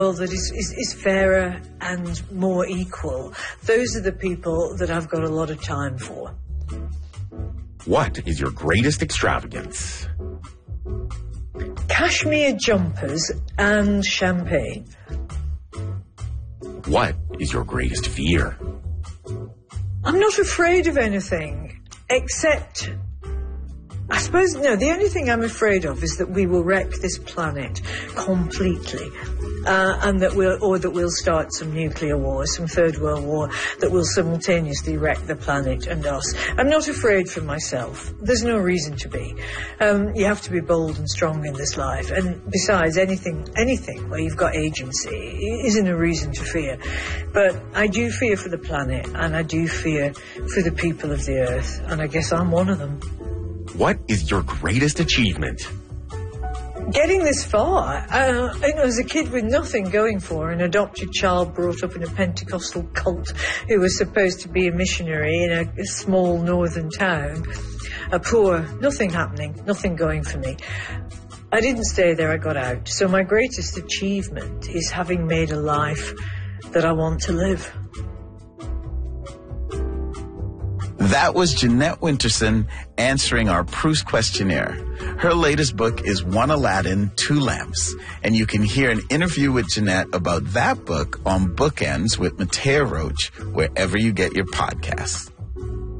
world that is fairer and more equal. Those are the people that I've got a lot of time for. What is your greatest extravagance? Cashmere jumpers and champagne. What is your greatest fear? I'm not afraid of anything, except, I suppose, no, the only thing I'm afraid of is that we will wreck this planet completely. And that we'll start some nuclear war, some third world war, that will simultaneously wreck the planet and us. I'm not afraid for myself. There's no reason to be. You have to be bold and strong in this life. And besides, anything where you've got agency isn't a reason to fear. But I do fear for the planet, and I do fear for the people of the earth. And I guess I'm one of them. What is your greatest achievement? Getting this far, as a kid with nothing going for, an adopted child brought up in a Pentecostal cult who was supposed to be a missionary in a small northern town, nothing happening, nothing going for me. I didn't stay there, I got out. So my greatest achievement is having made a life that I want to live. That was Jeanette Winterson answering our Proust questionnaire. Her latest book is One Aladdin, Two Lamps. And you can hear an interview with Jeanette about that book on Bookends with Matea Roach, wherever you get your podcasts.